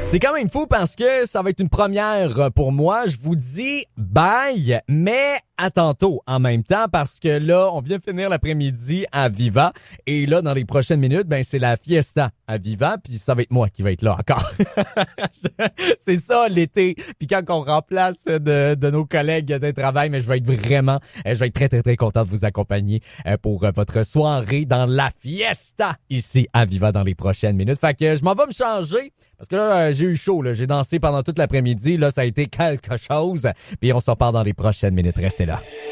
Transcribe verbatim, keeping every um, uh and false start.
C'est quand même fou parce que ça va être une première pour moi. Je vous dis bye, mais à tantôt en même temps parce que là, on vient de finir l'après-midi à Viva et là, dans les prochaines minutes, ben c'est la fiesta à Viva puis ça va être moi qui va être là encore. C'est ça l'été. Puis quand on remplace de, de nos collègues de travail, mais je vais être vraiment, je vais être très très très content de vous accompagner pour votre soirée dans la fiesta ici à Viva dans les prochaines minutes. Fait que je m'en vais me changer parce que là, j'ai eu chaud, là. J'ai dansé pendant toute l'après-midi. Là, ça a été quelque chose. Puis on s'en parle dans les prochaines minutes. Restez là.